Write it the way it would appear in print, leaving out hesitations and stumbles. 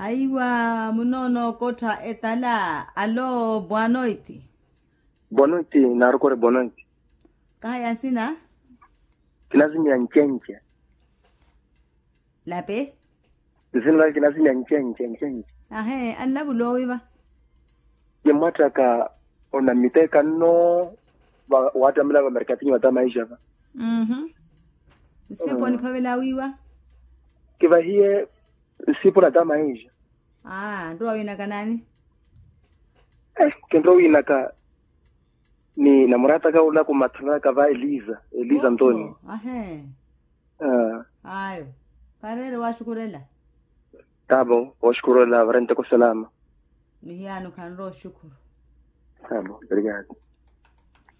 Haiwa munono kota etala. Alo buanoiti. Bonoiti narukore bonoiti. Kaya sina? Kinazini ya nchenche. Lape? Zina kinazini ya nchenche. Ahe, anabulowi ba? Yemata ka ona miteka no wata mila merkatini wata maisha ba. Sipo ni pavela wiwa? Kiva hiye sipo na ta maisha. Ndo wina kanani? Kendo wina ka ni namurata ka ula kumatana ka va Eliza Antoni. Ahe. Ayo. Karere washukurela. Tabo, washukuru la varente kwa salama. Mihiyano kanro shukuru. Tabo, obrigado.